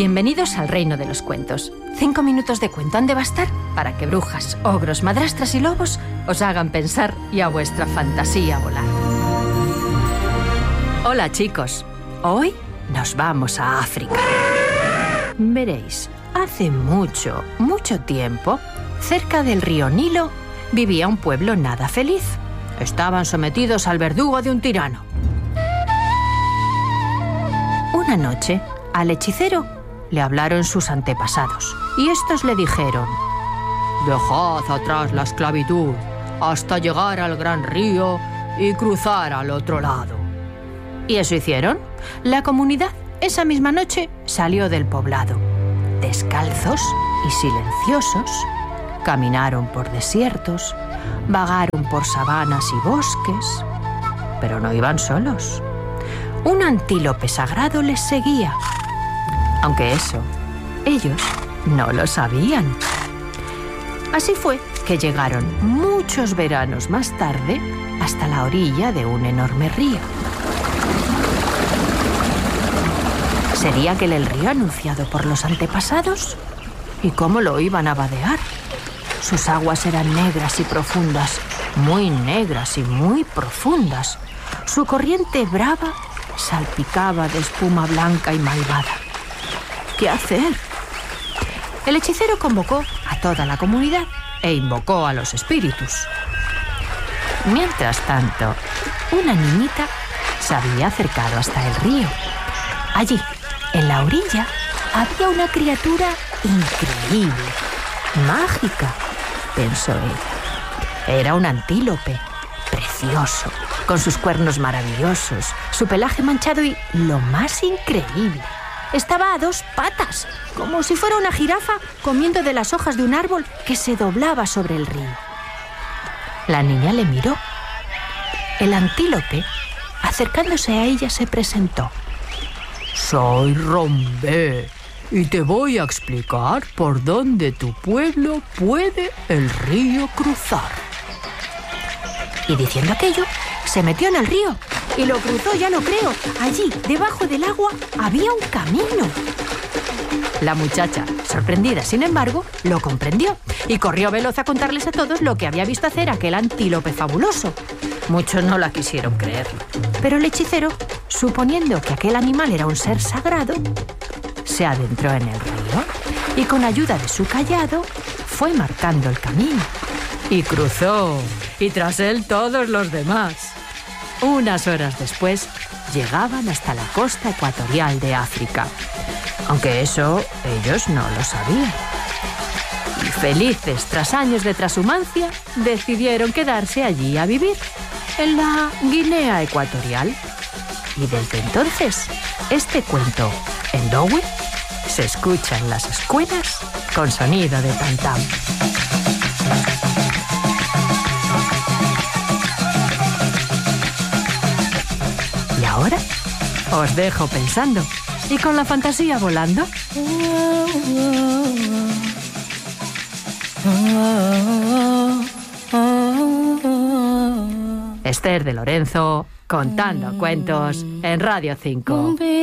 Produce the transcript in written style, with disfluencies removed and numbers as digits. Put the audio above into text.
Bienvenidos al reino de los cuentos. 5 minutos de cuento han de bastar para que brujas, ogros, madrastras y lobos os hagan pensar y a vuestra fantasía volar. Hola chicos, hoy nos vamos a África. Veréis, hace mucho, mucho tiempo, cerca del río Nilo, vivía un pueblo nada feliz. Estaban sometidos al verdugo de un tirano. Una noche, al hechicero le hablaron sus antepasados y estos le dijeron: «Dejad atrás la esclavitud hasta llegar al gran río y cruzar al otro lado». Y eso hicieron. La comunidad esa misma noche salió del poblado. Descalzos y silenciosos, caminaron por desiertos, vagaron por sabanas y bosques, pero no iban solos. Un antílope sagrado les seguía, aunque eso ellos no lo sabían. Así fue que llegaron muchos veranos más tarde hasta la orilla de un enorme río. ¿Sería aquel el río anunciado por los antepasados? ¿Y cómo lo iban a vadear? Sus aguas eran negras y profundas, muy negras y muy profundas. Su corriente brava salpicaba de espuma blanca y malvada. ¿Qué hacer? El hechicero convocó a toda la comunidad e invocó a los espíritus. Mientras tanto, una niñita se había acercado hasta el río. Allí, en la orilla, había una criatura increíble, mágica, pensó ella. Era un antílope, precioso, con sus cuernos maravillosos, su pelaje manchado y, lo más increíble, estaba a 2 patas, como si fuera una jirafa comiendo de las hojas de un árbol que se doblaba sobre el río. La niña le miró. El antílope, acercándose a ella, se presentó. «Soy Rombé y te voy a explicar por dónde tu pueblo puede el río cruzar». Y diciendo aquello, se metió en el río y lo cruzó, ya lo creo. Allí, debajo del agua, había un camino. La muchacha, sorprendida, sin embargo, lo comprendió y corrió veloz a contarles a todos lo que había visto hacer aquel antílope fabuloso. Muchos no la quisieron creer, pero el hechicero, suponiendo que aquel animal era un ser sagrado, se adentró en el río y con ayuda de su cayado fue marcando el camino. Y cruzó, y tras él todos los demás. Unas horas después llegaban hasta la costa ecuatorial de África, aunque eso ellos no lo sabían. Y felices, tras años de trashumancia, decidieron quedarse allí a vivir, en la Guinea Ecuatorial. Y desde entonces, este cuento, en Ndowe, se escucha en las escuelas con sonido de tam-tam. Y ahora os dejo pensando y con la fantasía volando. Esther de Lorenzo, contando cuentos en Radio 5.